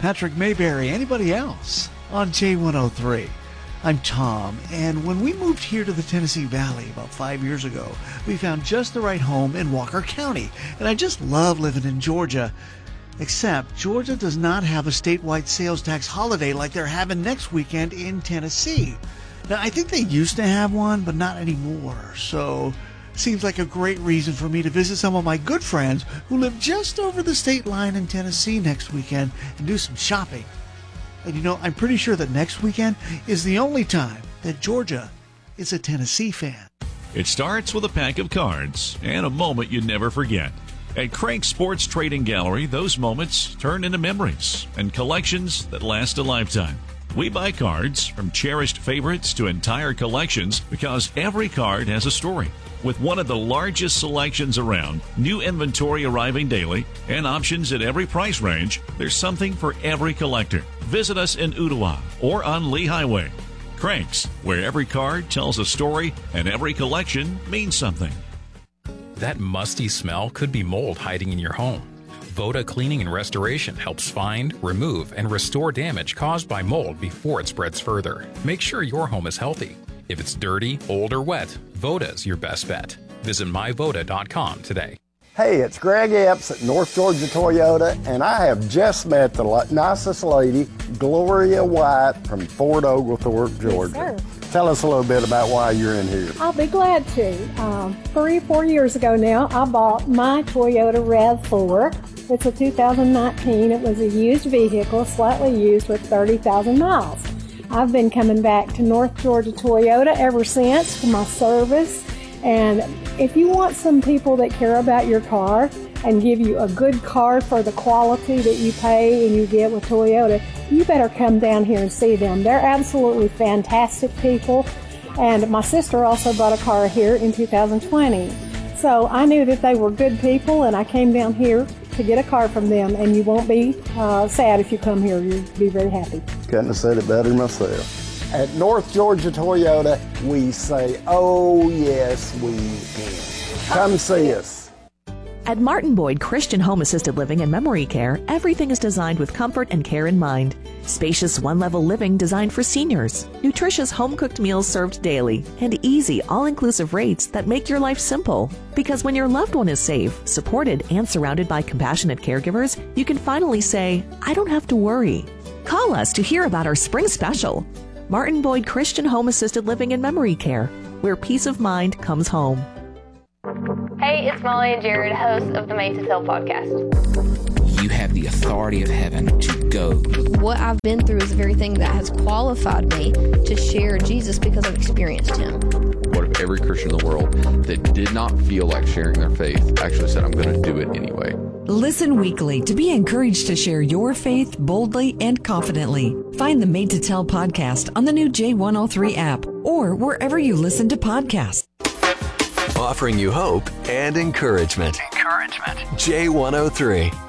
Patrick Mayberry, anybody else on J103. I'm Tom, and when we moved here to the Tennessee Valley about 5 years ago, we found just the right home in Walker County, and I just love living in Georgia. Except Georgia does not have a statewide sales tax holiday like they're having next weekend in Tennessee. Now, I think they used to have one, but not anymore, so seems like a great reason for me to visit some of my good friends who live just over the state line in Tennessee next weekend and do some shopping. And you know, I'm pretty sure that next weekend is the only time that Georgia is a Tennessee fan. It starts with a pack of cards and a moment you never forget. At Crank Sports Trading Gallery, those moments turn into memories and collections that last a lifetime. We buy cards from cherished favorites to entire collections because every card has a story. With one of the largest selections around, new inventory arriving daily, and options at every price range, there's something for every collector. Visit us in Ottawa or on Lee Highway. Cranks, where every card tells a story and every collection means something. That musty smell could be mold hiding in your home. Voda Cleaning and Restoration helps find, remove, and restore damage caused by mold before it spreads further. Make sure your home is healthy. If it's dirty, old, or wet, Voda's your best bet. Visit myvoda.com today. Hey, it's Greg Epps at North Georgia Toyota, and I have just met the nicest lady, Gloria White from Fort Oglethorpe, Georgia. Yes, tell us a little bit about why you're in here. I'll be glad to. 3 or 4 years ago now, I bought my Toyota RAV4. It's a 2019. It was a used vehicle, slightly used with 30,000 miles. I've been coming back to North Georgia Toyota ever since for my service. And if you want some people that care about your car and give you a good car for the quality that you pay and you get with Toyota, you better come down here and see them. They're absolutely fantastic people. And my sister also bought a car here in 2020. So I knew that they were good people, and I came down here to get a car from them, and you won't be sad if you come here. You'll be very happy. Couldn't have said it better myself. At North Georgia Toyota, we say, oh, yes, we can. Come see us. At Martin Boyd Christian Home Assisted Living and Memory Care, everything is designed with comfort and care in mind. Spacious one-level living designed for seniors, nutritious home-cooked meals served daily, and easy all-inclusive rates that make your life simple. Because when your loved one is safe, supported, and surrounded by compassionate caregivers, you can finally say, I don't have to worry. Call us to hear about our spring special. Martin Boyd Christian Home Assisted Living and Memory Care, where peace of mind comes home. Hey, it's Molly and Jared, hosts of the Made to Tell podcast. You have the authority of heaven to go. What I've been through is the very thing that has qualified me to share Jesus because I've experienced him. What if every Christian in the world that did not feel like sharing their faith actually said, I'm going to do it anyway? Listen weekly to be encouraged to share your faith boldly and confidently. Find the Made to Tell podcast on the new J103 app or wherever you listen to podcasts. Offering you hope and encouragement. J103.